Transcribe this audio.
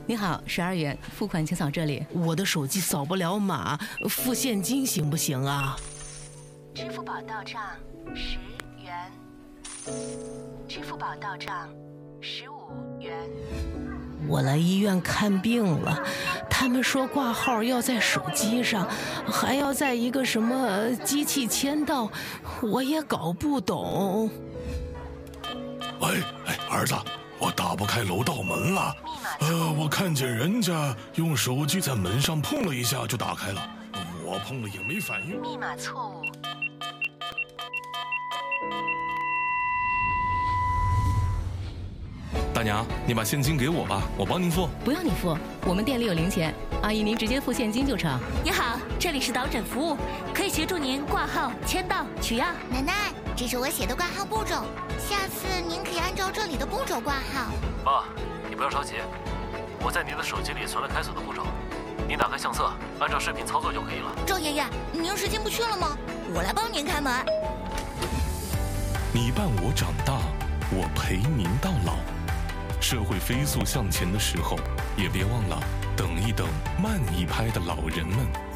你好，12元，付款请扫这里。 我的手机扫不了码，付现金行不行啊？ 支付宝到账10元，支付宝到账15元。 我来医院看病了，他们说挂号要在手机上，还要在一个什么机器签到，我也搞不懂。 喂，儿子，我打不开楼道门了。我看见人家用手机在门上碰了一下就打开了，我碰了也没反应。 密码错误。 大娘，你把现金给我吧，我帮您付。 不用你付，我们店里有零钱，阿姨您直接付现金就成。 你好，这里是导诊服务，可以协助您挂号、签到、取药。 奶奶，这是我写的挂号步骤，下次您可以按照这里的步骤挂号。 爸，你不要着急，我在您的手机里存了开锁的步骤，您打开相册，按照视频操作就可以了。 周爷爷，您是进不去了吗？我来帮您开门。 你伴我长大，我陪您到老。社会飞速向前的时候，也别忘了等一等慢一拍的老人们。